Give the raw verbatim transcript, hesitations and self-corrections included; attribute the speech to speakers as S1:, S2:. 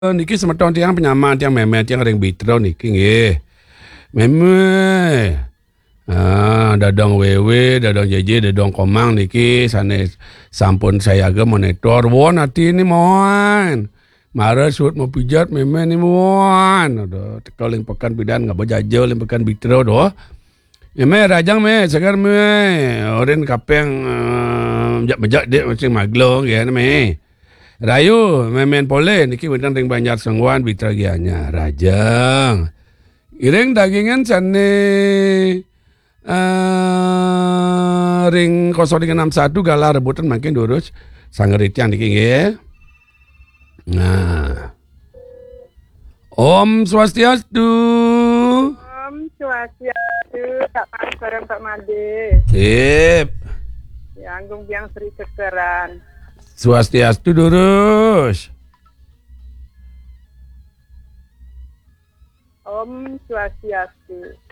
S1: Niki semeton tiang penyamaan tiang meme tiang ring bitro niki nggih. Meme. Ah, dadang wewe, dadang jeje, dadang komang niki sanes sampun saya ge monitor. Won ati ini mohon. Mara sud mau pijat meme ni mohon. Aduh, tekaling pekan bidan enggak bajajal ling pekan bitro doh. Meme rajang me, segar me. Oren kapeng uh, jak-bejak dek macam maglong ya me. Rayu, memen pole, niki wedang ring Banjar Sengwan bitragianya. Rajang. Ireng dagingan sane uh, ring nol tiga enam satu gala rebutan makin durus. Sanggeritian niki nggih. Nah. Om Swastiastu.
S2: Om Swastiastu, Kak Mas bareng Pak Made.
S1: Sip.
S2: Yanggung biang Sri Kekeran.
S1: Swastiastu durus.
S2: Om Swastiastu.